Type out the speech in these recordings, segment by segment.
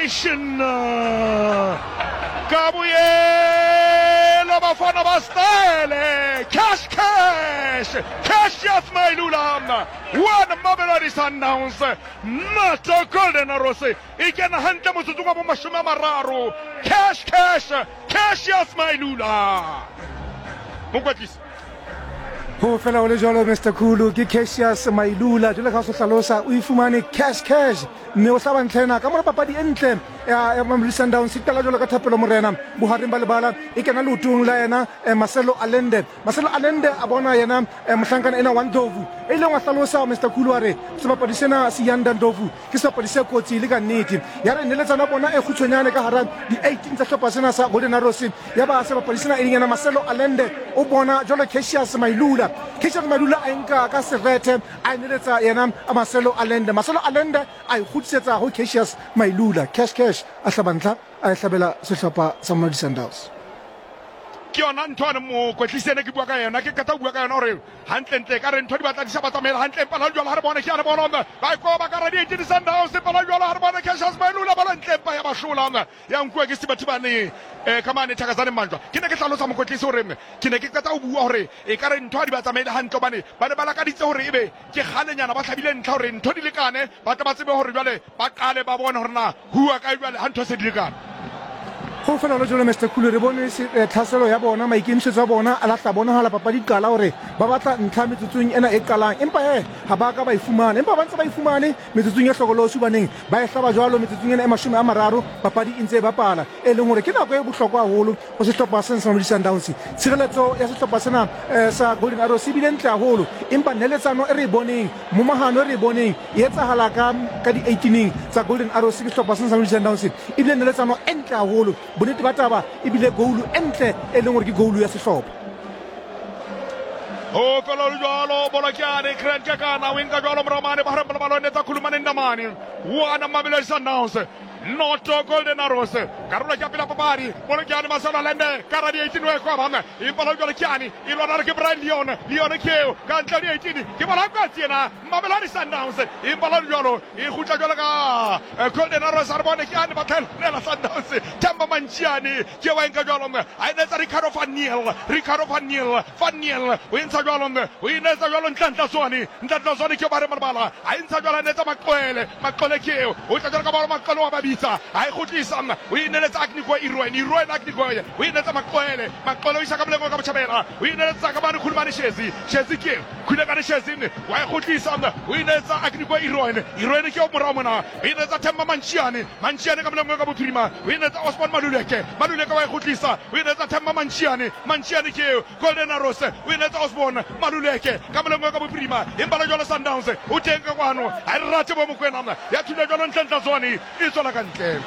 nation Gabriel Bafana Bastele Cassius Mailula one Mamelodi Sundowns Master Golden Arose Iken Hanta Musutuka Mashuma Mararu Cassius Mailula Mukwatis Ho fela ole jalo Mr. Kulu ke Cassius Mailula jole ka so hlalosa o ifumane cash mme o hlaba ntlhena ka mora papadi entle ya Mamelodi Sundowns itala jole ka thapelo morena bohareng ba lebala e kena lotong la yena Marcelo Allende a bona yena mohlankana ena wa Ndlovu e leng wa hlalosa Mr. Kulu are sebapadi sena se Yanda Ndlovu ke sebapadi se kotsi le ka nnete ya re neletsana bona e khutshwanyane ka hara di 18 tsa hlopa sena sa Golden Arrows ya ba sebapadi sena e leng Marcelo Allende o bona jole Cassius Mailula a enka ka serete a neletsa yena Marcelo Allende a ikgutsetsa ho Cassius Mailula cash a hlabantla a hlabela sehlopha sa Mamelodi Sundowns ke yona ntho a mo kwetlisene ke bua ka yona ke kata bua ka yona hore hantle ka re ntho di batla di sa batamela hantle pa la jwala ha re bona ke a re bona ba ko ba ka ra di di Sundowns pa la jwala ha re bona Cassius Mailula ba ntle pa ya bashula ya nkwe ke sibathu bane ka mane thakazane manjwa ke ne ke hlalosa mo kwetlise hore ke ne ke kata o bua hore e ka re ntho di batamela hantle bane ba ne ba la ka ditse hore ebe ke kgalenyana ba hlabile ntla hore ntho di lekane ba tla ba tsebe hore jwale ba qale ba bona hore na hua ka jwale ha ntho se di lekane ho fela lo jole Mr. Kulu re bone thaselo ya bona maikemisetso a bona a la tla bonahala papadi qala hore ba batla ntlha metsotsong ena e qalang empa ha ba ka ba ifumana empa ba ntse ba ifumane metsotsong ya hlokolosi baneng ba e hlaba jwalo metsotsong ena e 30 papadi intse ba pala e leng hore ke nako e bohlokwa haholo ho sehlopha sena sa Mamelodi Sundowns tshireletso ya sehlopha sena sa Golden Arrows e bile ntle haholo empa neletsano e re boneng mo mahano e re boneng e etsahala ka di 18 tsa Golden Arrows ke sehlopha sena sa Mamelodi Sundowns e bile neletsano e ntle haholo bonete ba taba e bile goal entle e leng hore ke goal ya sehlopha o fela jwalo bolakiane Grant Kakana winga jwalo mramane ba haramba balone tsa khulumane ndamani wana Mamelodi Sundowns not Golden Arrows karolo ya pela papadi bolakiane Marcelo Allende karadi 18 we kwa bana impala jwalo kiani ilona ke Brian Leon keo ka ntla di 18 ke bola ka tsena Mamelodi Sundowns impala jwalo e khutla jwalo ka Golden Arrows arbone kiani batel nela Sundowns Tamba Manchiani ke wa enka jwalo a ina tsa Ricardo van Niel o intsa jwalo o ina tsa jwalo ntla zone ke ba re marbala a intsa jwalo netsa makwele keo o tla jwalo ka ba makolo wa babitsa a e khutlisa o ineletsa akniko Irwin akniko o inetsa makwele isa ka mlengo ka botjhabela o inetsa ka bana khulumane shezi ke khule ka shezi wa e khutlisa o inetsa akniko Irwin ke o mora mona o inetsa Tamba Manchiani ka mlengo ka bophirima o inetsa Osman Maluleke wa e khutlisa o inetsa Tamba Manchiani ke Golden Arrows o inetsa Osman Maluleke ka mlengo ka bophirima imbala jwalo Sundowns o tenga kwano a rate bo mokwena ya thula jwalo ntla zone e tsola ka ntle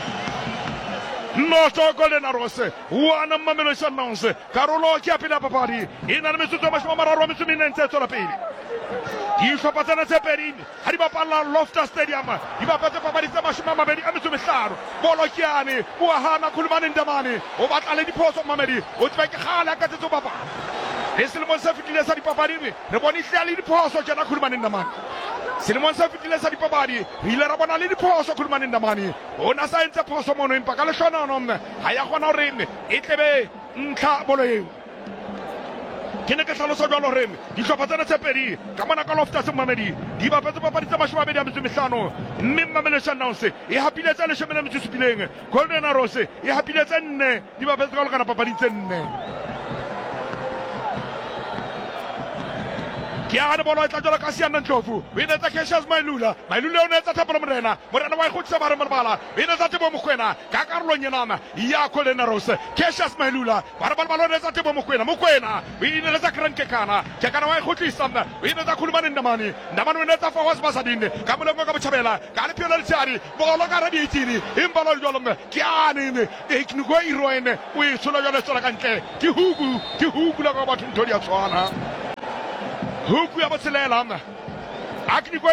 Not Golden Arrows wana Mamelodi Sundowns karolo ke apela papadi ina le metsotso ba shoma mararo metso menentse tsola pele di hlopa tsena tse pedi ha di bapala Loftus Stadium di bapatsa papadi tsa mashoma mabedi a metso mehlano bolo kiane o hana khulumane ndamane o batla le diphoso Mamelodi o tswe ke khala ka tsetso papa e selemo se fitile sa dipapadi re bone hle le diphoso tsena khulumane ndamane selemo se fitile sa dipapadi re ile ra bona le diphoso khulumane ndamane ona sa entse phoso mono empa ka le hlonano ha ya gona hore e tlebe ntlha bolo eo ke ne ke hlalosa jwalo hore dihlopha tsena tse pedi ka mona ka Loftus Mamelodi di bapetse papadi tsa 25 mme Mamelodi Sundowns e hapile tsa 17 Golden Arrows e hapile tsa 4 di bapetse ka lekana papadi tse 4 ke a bona e tla jwala ka Yanda Ndlovu o inetsa Cassius Mailula o netsa Thapelo morena wa ikhutlisa ba re marbala o inetsa Tebo Mokwena ka karolong yenana ya Golden Arrows Cassius Mailula ba re balbalo netsa Tebo Mokwena o inetsa Grant Kakana wa ikhutlisa o inetsa khulumane ndamane o netsa Fawaz Basadine ka molengo ka botjhabela ka le phela letsari bolo ka radi itini imbalo jwalo ke ane e kniko Irwin o e tshola jwalo tsola ka ntle ke huku la ka batho ntho di a tshwana huku ya botshelela akniko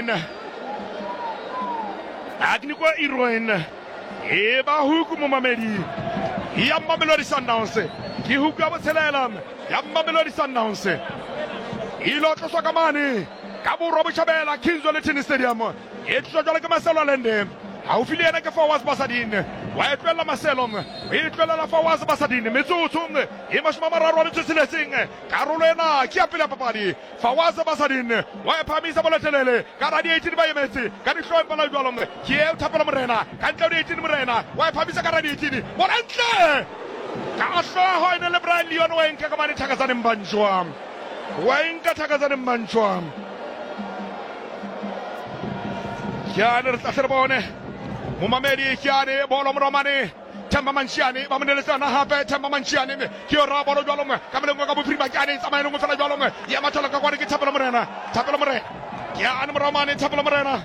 Irwin e ba huku mo Mamelodi ya Mamelodi Sundowns ke huku ya botshelela ya Mamelodi Sundowns ilo tloswa ka mane ka borwa botjhabela King's Tennis Stadium e tloswa jwalo ke Marcelo Allende Aufiliana ke Fawaz Basadine wa etwela Marcelo e etwela la Fawaz Basadine metsotso e mashima mararo le tseletseng karolo ena ke apela papadi Fawaz Basadine wa ephamisa boletelele ka radi 18 ba emetse ka dihlompha la jwalo ke e thapela morena ka ntle le 18 morena wa ephamisa ka radi 18 borantle ka hloho ene le Brian Leon wa enka ka mane thakazane mbanjwa wa enka thakazane mbanjwa Chiane Tasserbone Mumamedi Chiane Bolom Romani Temba Manciani Mamanelesana Hape Temba Manciani Chiora Bolo Jolom Camelonga Prima Chiani Samano Mutala Jolom Yamatola Kawaki Tapala Morena Chian Romani Tapala Morena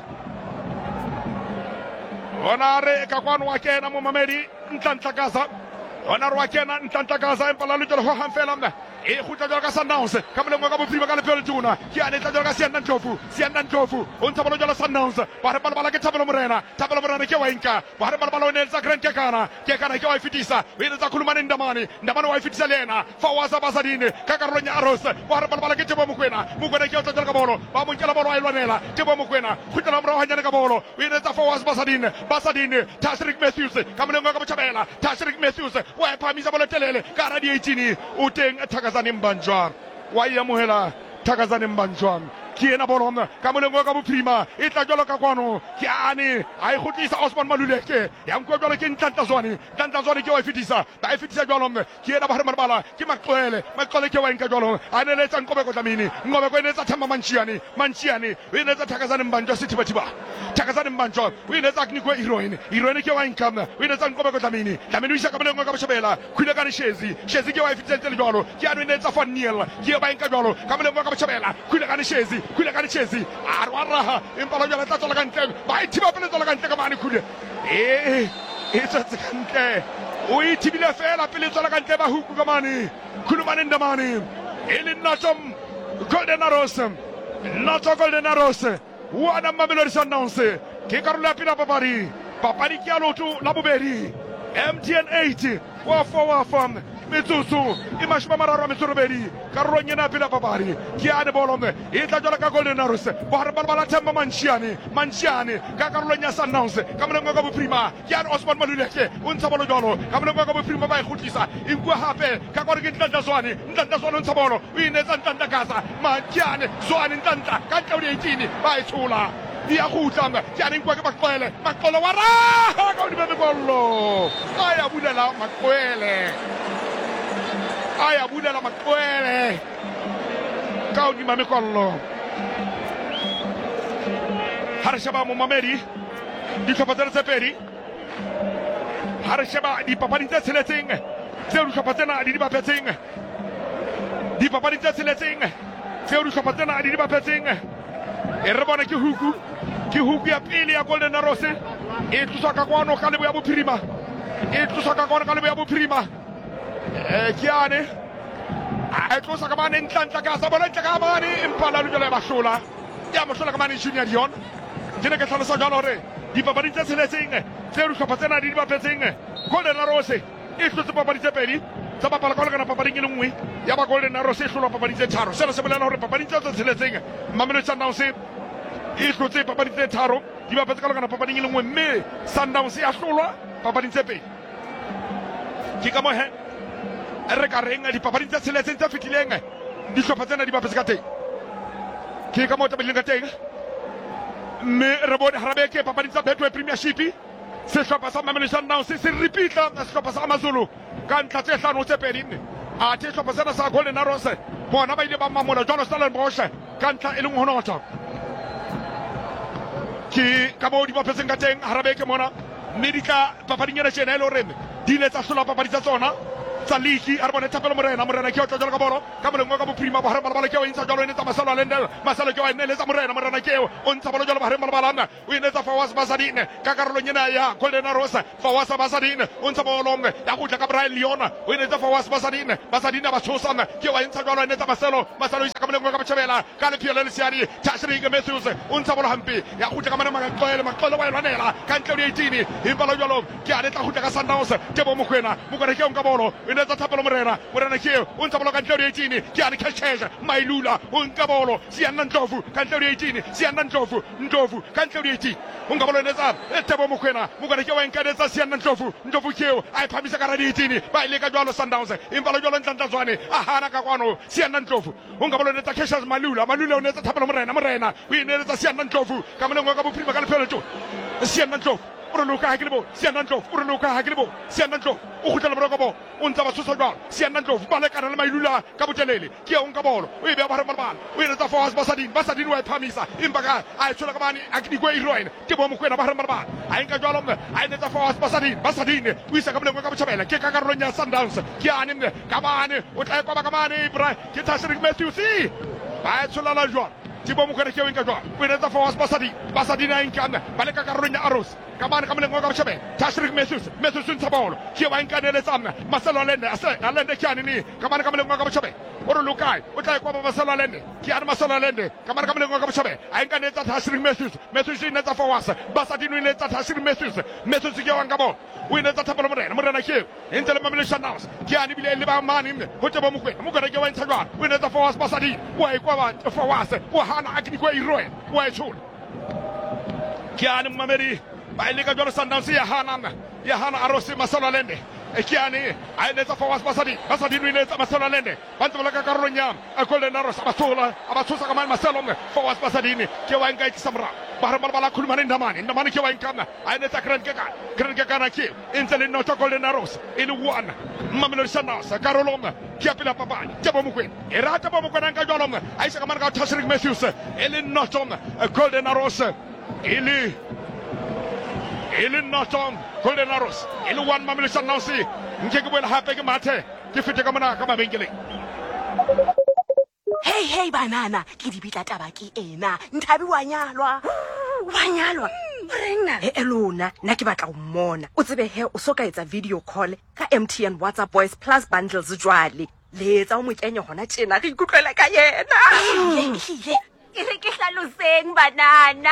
Onare Kakwan Wakena Mumamedi Ntanta Casa Onar Wakena Ntanta Casa and Palalujo Hanfelam e huta joga Sundowns kamle ngoga bo prima kala pel tuna ki ane ta joga sian tofu on tabalo jola Sundowns bare bal ke tabalo morena ke wainka bare bal ne za grand ke kana ke wa fitisa we za kulumani ndamani wa fitisa lena Fawaz Basadine kakarlo nya aros bare bal ke tebo mukwena ke ta joga bolo ba mun kala bolo ay lonela tebo mukwena huta na mro hanya ka bolo we za Fawaz Basadine Tashrik Matthews kamle ngoga bo chabela Tashrik Matthews wa phamisa bolo telele ka radi 18 uteng Takazani Mbanjwa wayamuhela Takazani Mbanjwa kiena bolom kamulengo ka prima itla jolo ka kwano kiani ai khutisa Osman Maluleke yanko jolo ke ntanta zone ke wa fitisa ba fitisa jolo kiena bahar marbala ki makwele ke wa inka jolo anele tsankobe ko tamini ngobe ko ne tsa thamba manchiani we ne tsa Takazani Mbanjwa sithiba Takazani Mbanjwa we ne tsa knikwe heroine ke wa inka we ne tsankobe ko tamini isa kamulengo ka bashebela khule ka shezi ke wa fitisa tele jolo kiani ne tsa Faniel ke ba inka jolo kamulengo ka bashebela khule ka shezi kule ka Chelsea arwaraha impalo jala tla tsola kante ba ithiba pele tsola kante ka mane khule etsa kante o ithibile fela pele tsola kante ba huku ka mane khulumane ndamane ele natom Golden Arrows wana Mamelodi Sundowns ke karola pina papari ke alotu la bobedi MTN 8 wa fam Mitsusu imashima mararo mitsurubedi karolo nyena pila papari kiane bolome ita jola ka Golden Arrows bahar balbala temba manchiani ka karolo nya Sundowns kamlengo ka prima kiane Osman Maluleke unsabolo jolo kamlengo ka prima ba khutisa ingwa hape ka korgi ntanda zwani unsabolo wine ntanda gaza ma kiane zwani ntanda ka tawdi 18 ba ithula dia khutanga kiane ingwa ka makwele wara ka udi bebe gollo aya budela makwele kaudi mame kollo harshaba Mumamedi di kapatena seperi harshaba di paparinta seleting zeru kapatena di bapeting di paparinta seleting zeru kapatena di bapeting erbona ki huku ya pili ya Golden Arrows tusaka kwano kale ya prima kiane aiko sakamane ntanta kasa bolenta kamani impala lujole bashola ya mashola kamani junior dion jene ke tala sajalore di paparita seleting zeru kapatena di bapeting Golden Arrows ito se paparita peli saba pala kola kana paparingi lungwi ya ba Golden Arrows solo paparita taro sela sebela no paparita seleting Mamelodi Sundowns ito se paparita taro di ba kola kana paparingi lungwi me Sundowns ya solo paparita peli kikamo he rekarenga di paparinta seleting ta fitilenga di kapatena di bapesikate kikamo ta bilingate me rebode harabeke paparinta betwe premiership se pasa Mamelodi Sundowns se ripita se pasa Amazulu kan tlhatse hlano tse pedine a te pasa sa Golden Arrows bona ba ile ba mamola John Stellenbosch kan tla eleng honota ki kamo di bapesikate harabeke mona medika paparinga tsena elo reme di letsa sola paparinta tsona Saliki arbone tapelo morena ke otla jola ka bolo kamolengo ka prima bahar balbala ke insa jolo ne tamasalo alende masalo ke ne le morena ke on tabalo jolo bahar balbala we ne Fawaz Basadine ka karolo nyena ya Golden Arrows Fawaz Basadine on tabolo ya kutla ka Brian Leon we ne Fawaz Basadine ba tsosana ke wa insa jolo ne tamasalo isa kamolengo ka chabela ka le piele le siari Tashrik Matthews on tabolo hampi ya kutla ka mana makolo wa lanela kan tawdi 18 impalo jolo ke ane ta kutla ka Sundowns ke bo mukwena ke on ka bolo inetsa Thapelo Morena ke o ntsa bola ka ntlha 18 ke a Cash Mailula o nka bolo Siana Ndlovu ka ntlha 18 Siana Ndlovu ka ntlha 18 o nka bolo inetsa Tebo Mokoena ke wa nkanetsa Siana Ndlovu ke a phamisa ka 18 ba ile ka jwalo Sundowns impa lo jwalo Ntlantla Zwane a hana ka kwano Siana Ndlovu o nka bolo inetsa Cassius Malula o inetsa Thapelo Morena o inetsa Siana Ndlovu ka molengo ka bophirima ka lephelelo Siana Ndlovu Uruluka Hagilibo, Siana Ndlovu, Uruluka Hagilibo, Siana Ndlovu, o khutlela moroko o ntsa ba tsosa jwalo Siana Ndlovu ba le kana le Mailula ka botelele ke o nka bolo o e be ba marabana o ile tsa force Basadini wa phamisa impa ka a tshola ka mane a kidikwe Iroine ke bo Mokoena ba marabana a nka jwalo a ile tsa force Basadini o isa ka molengo ka botjhabela ke ka karolo nya Sundowns ke ane ka mane o tla kwa ba ka mane Ibra ke Tashrik Matthews ba tshola la jwalo Tibo Mokoena ke o nka jwalo o ile tsa force Basadini a inkana ba le ka karolo nya Aros Kamane kamle ngoga chabe Tashrik Matthews Nsabolo ke wa nkanele tsamna Maselo Alende kyanini kamane kamle ngoga chabe Urulukai o tla kwa Maselo Alende ke ana Maselo Alende kamane kamle ngoga chabe a nkane tsa Tashrik Matthews ine tsa Fawasa Basadini ine tsa Tashrik Matthews ke wa ngabo o ine tsa Thapelo Morena ke intele mamile Sundowns ke ani bile le ba mani ho Tebo Mokoena ke wa ntshajwana o ine tsa Fawasa Basadini wa kwa ba Fawasa o hana akini kwa Iroe wa echula ke ani mameri Baile ka jwalo Sundowns ya hana Arosi Maselo Alende Ekiani ainetsa Fawasa Basadini inetsa Maselo Alende bantu ka karolo nya Golden Arrows abatsusa ka Maselo Fawasa Basadini ke wa nka itsamra bala khulumana Ndamani ke wa nkana ainetsa Grand Keka na ke intele no to Golden Arrows in one Mamelodi Sundowns karolo ke apela papani Tebo Mokoena erata Tebo Mokoena nka jwalo aisa ka ka Tashrik Matthews ele notom Golden Arrows ele notom Golden Arrows ele one Mamelodi Sundowns nke ke boela hape ke mathe ke fete ka mona ka mabenkeleng Hey banana ke dibitla taba ke ena Nthabi wa nyalwa Rena elona nna ke batla o mmona o tsebe he o soka etsa video call ka MTN WhatsApp Voice Plus bundles jwale letsa o mo kenya hona tjena re ikutlwela ka yena ke hlaloseng banana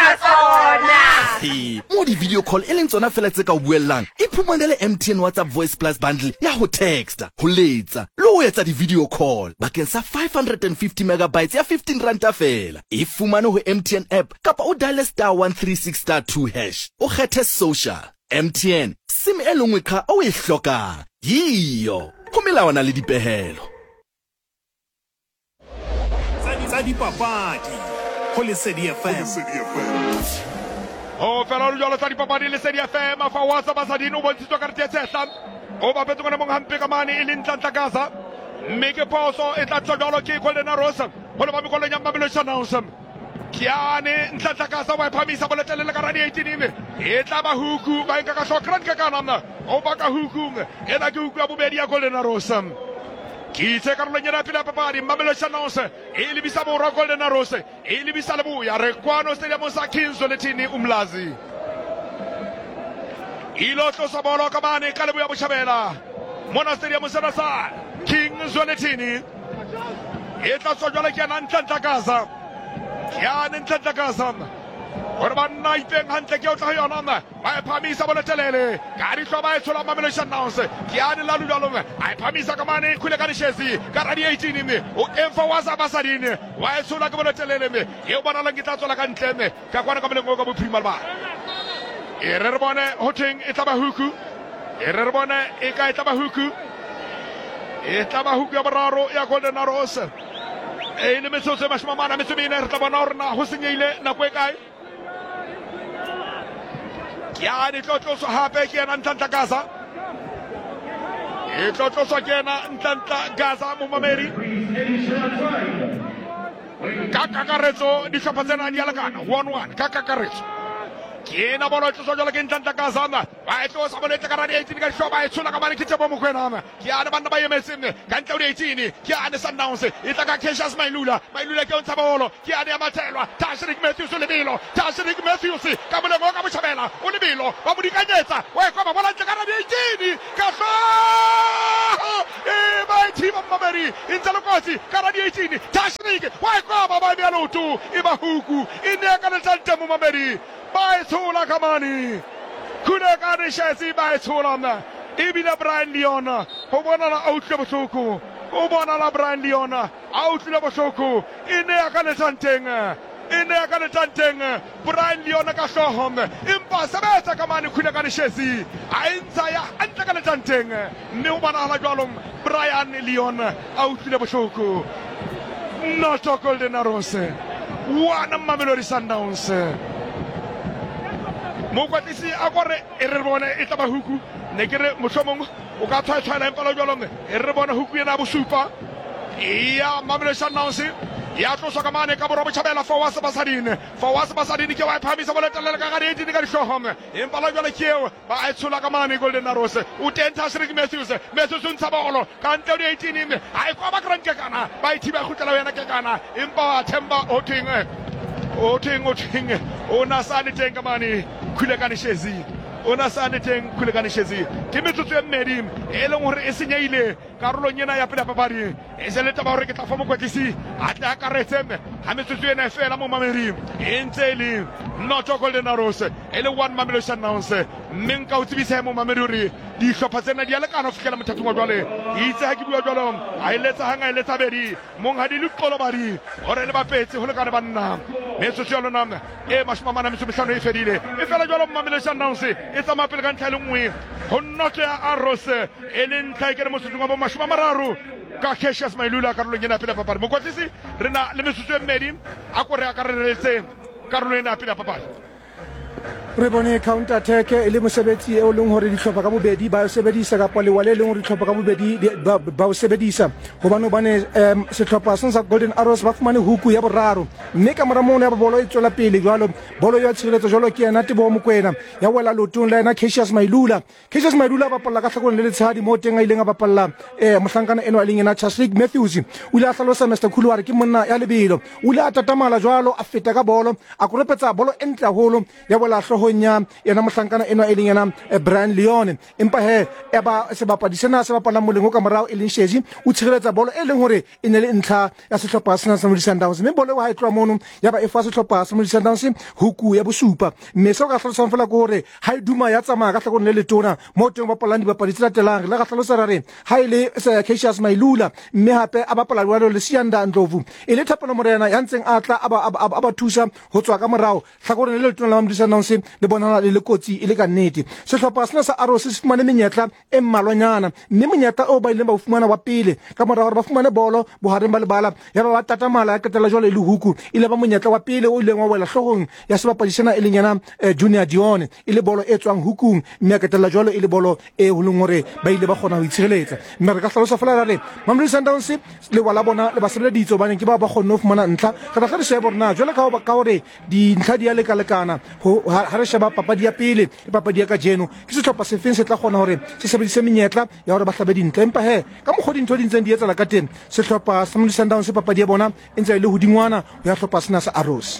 mo di video call e leng tsona fela tse ka o buellang iphumanele MTN WhatsApp Voice Plus bundle ya ho texta ho letsa le ho etsa di video call bakeng sa 550 megabytes ya 15 rand fela e fumane ho MTN app kapa o dial *136*2# o kgethe social MTN sim e lengwe kha o e hlokang yiyo ho melawana le dipehelo tsa dipapadi go Lesedi FM o fela lo jalo tsa dipapadi Lesedi FM Fawasa Basadini o bontshitswe ka re tsetsa o ba petso kana monghampe ka mane e le Ntlantla Gaza mme ke poso e tla tswa jalo ke Golden Arrows ho le ba mikolo nya Mamelodi Sundowns Kiane Ntlantla Gaza wa phamisa boletlele ka radio 18 e tla ba huku ba nka ka Grand Keka o ba ka huku e la ke huku ya bobedi ya Golden Arrows Kitse karolo nyana pila papadi Mamelodi Sundowns e libisa borwa Golden Arrows e libisa lebuya Rekwano Stadium sa Kinzo Lethini Umlazi ilo tlosa bolo ka mane ka lebuya Boshabela Mona Stadium sa Kinzo Lethini e tla tswa jwale ke Ntlantla Gaza Ntlantla Gaza Orban naipeng hantle ke o tla yona ba phamisa boletelele ka di hloba e tshola Mamelodi Sundowns ke a la lulalo a phamisa ka mane khule ka dishesi ka radio 18 mme o Fawasa Basadini wa e tshola ka boletelele mme e o bona la ke tla tshola ka ntleme ka kwana ka molengo ka bophirima ba e re bone hoteng e tla ba huku e re bone e ka e tla ba huku ya boraro ya Golden Arrows e le metsotso e mashimamana metsomene re tla bona hore na ho senyeile nako e kae ya di tlotloso hape ke ena Ntlantla Gaza e tlotloso ke ena Ntlantla Gaza mo mamedi ka kakaretso di hlopha tsena di alakana 1-1 ka kakaretso ke ena bolo tloso jalo ke Ntlantla Gaza ba e tlosa boletse ka radio 18 ka hloba e tshola ka mane ke Tebo Mokoena ke ana bana ba yemetseng ka ntla 18 ke ana Sundowns e tla ka Cassius Mailula ke o ntshabolo ke ana ya Mathelwa Tashrik Matthews ka molengo ka Boshabela o lebelo ba bodikanyetsa wa kwa ba bola ntle ka radio 18 ka hlo e ba thiba maberi intse lokotsi ka radio 18 Tashrik wa kwa ba bya lotu e ba huku ine ka ntlante mo maberi ba e tshola ka mane Kuna ka dishesi ba e tshola ebile Brian Leon ho bona la outle bohloko o bona la Brian Leon outle bohloko ine ya ka letanteng Brian Leon ka hlohong empa sebetsa ka mane khule ka leshesi a entsa ya antle ka letanteng mme o bona la jwalong Brian Leon outle bohloko Noto Golden Arrows wana Mamelodi Sundowns mokwatisi a gore e re bone e tla ba huku ne ke re mohlomong o ka tshwaela empa la jwalong e re bona huku ena bosupa ya Mamelodi Sundowns ya tloswa ka mane ka borobo Chabela Fawaz Basadini ke wa phamisa bo letelela ka gare edini ka dihlohong empa la jwale keo ba a tshola ka mane Golden Arrows o tenta Srik Matthews o ntsha bolo ka ntle di 18 a kwa ba Grant Kekana ba ithiba khutela wena Kekana empa Themba Oting ona sane teng ka mane khule ka nishezi ona sane teng khule ka nishezi ke metsotso e mmedi e leng hore e senyeile karolong ena ya pele papadi e se le taba hore ke tla fa mokwetisi a tla ka retseme ha metsotso ena e fela mo mamedi e ntse le Noto Golden Arrows e le one Mamelodi Sundowns mme nka o tsebisa mo mamedi hore di hlopha tsena di a lekana ho fihlela mothathong wa jwale itse ha ke bua jwalo a eletsa hanga eletsa bedi mong ha di le qolo badi hore le bapetse ho lekana banna metsotso ya lona e mashimamana metsomehlano e fedile e fela jwalo Mamelodi Sundowns e tsamaya pele ka ntlha le nngwe ho Noto Arrows e le ntlha e kere motsotsong wa bo mashome a mararo ka Cassius Mailula karolong ena pele papadi mokwatisi re na le metsotso e mmedi a kore a ka re retse karolong ena pele papadi re bone counter attack e le mosebetsi e o leng hore dihlopha ka bobedi ba sebedisa ka polewale le hore dihlopha ka bobedi ba o sebedisa hobane sehlopha sa Golden Arrows ba fumane huku ya boraro mme ka mora mona ya bolo e tswela pele jwalo bolo ya tshireletso jwalo ke yena Tebo Mokwena ya wela lotong la yena Cassius Mailula ba palla ka hlakong le letshadi mo teng a ileng a bapalla mohlankana eno a leng yena Srik Matthews o ile a hlalosa Mr Khuluwari ke monna ya lebelo o ile a tatamala jwalo a feta ka bolo a korepetsa bolo e ntle haholo ya bola hlohong ya yena mohlankana eno a leng yena Brian Leon empa he e ba sebapadi sena se bapala moleng ka morao e leng Shezi o tshireletsa bolo e leng hore e ne le ntlha ya sehlopha sena sa Mamelodi Sundowns mme bolo wa tloa mono ya ba e fa sehlopha sa Mamelodi Sundowns huku ya bosupa mme se ka hlalosa fela ko hore ha e duma ya tsamaya ka hlakong le letona mo teng bapalang dibapadi tse latelang le ga hlalosa rare ha ile Cassius Mailula mme hape a bapala jwalo le Sianda Ndlovu e le Thapelo Morena ya ntseng a tla a ba thusa ho tswa ka morao hlakong le letona la Mamelodi Sundowns le bona le lekotsi e le ka nnete sehlopha sena sa Arrows se fumane menyetla e mmalwanyana mme monyetla o ba ileng ba o fumana wa pele ka mora hore ba fumane bolo bohareng ba lebala ya ba tatamala ya qetela jwale le huku ile ba monyetla wa pele o ileng wa wela hlohong ya sebapadi sena e leng yana Junior Dione ile bolo e tswang hukung mme ya qetela jwale ile bolo e holong hore ba ile ba kgona ho itshireletsa mme re ka hlalosa fela rare Mamelodi Sundowns le wala bona le ba sebeleditse hobane ke ba kgonne ho fumana ntlha ka tla re sheba rona jwale ka hore di ntlha di a lekalekana ha re sheba papadi ya pele papadi ya ka jeno ke sehlopha se feng se tla kgona hore se sebedise menyetla ya hore ba hlabe dintle empa he ka mokgodi ntho di ntseng di etsela ka teng sehlopha sa Mamelodi Sundowns papadi ya bona e ntse ile hodingwana ya hlopha sena sa Arrows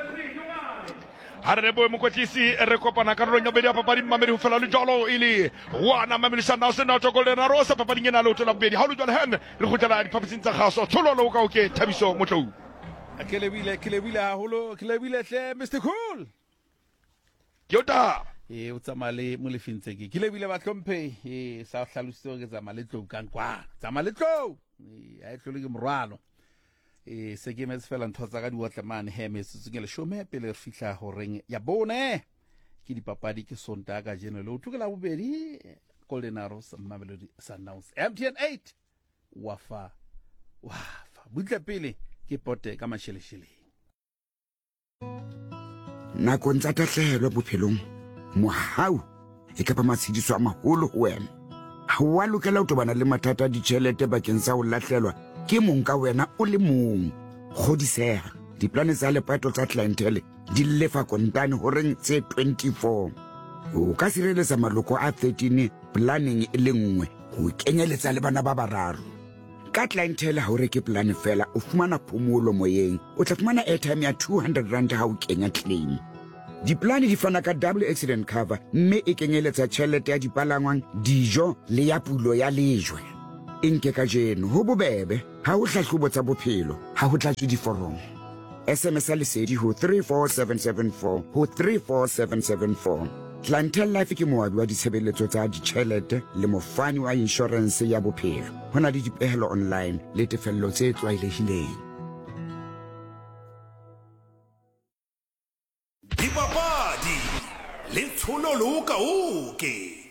ha re bo mokwetisi re kopana karolong ya bedi ya papadi Mamelodi ho fela le jalo ile wana Mamelodi Sundowns Noto Golden Arrows papadi ena le ho tla bedi ha lo jwale hen re khutela dipapising tsa kgaso thololo ka okay Thabiso Motlou ke lebile haholo ke lebile hle Mr Cool Yota o tsamale mo lefintse ke lebile ba tlhomphe sa hlalositse ke tsamale tlou ka nkwa tsamale tlou a e tlole ke morwalo se ke metse fela ntho tsa ka di watlamane he metse ke le shome pele re fihla horeng ya bone ke dipapadi ke sonta ka jeno le o tlukela bobedi Golden Arrows Mamelodi Sundowns MTN 8 wafa butle pele ke pote ka masheleshele nakong tsa tahlehelo bophelong mohau e ka ba matshidiso a maholo ho wena ha wa lokela ho tobana le mathata a ditjhelete bakeng sa ho lahlelwa ke mong ka wena o le mong kgodiseha diplane tsa lepato tsa clientele di lefa kontane horeng tse 24 o ka sireletsa maloko a 13 planning e le nngwe ho kenyeletsa le bana ba bararo ka clientele ha o reke plan fela o fumana phomolo moyeng o tla fumana airtime ya 200 rand ha o kenya claim diplane di fana ka double accident cover mme e kenyeletsa tjhelete ya dipalangwang dijo le ya pulo ya lejwe nke ka jeno ho bobebe ha o hlahlobo tsa bophelo ha ho tlatswe diforomo SMS lesedi ho 34774 ho 34774 Clientele Life ke moabi wa ditshebeletso tsa ditjhelete le mofani wa insurance ya bophelo. Ho na le dipehelo online le tefello tse tlwaelehileng. Dipapadi le tshololo ka oke.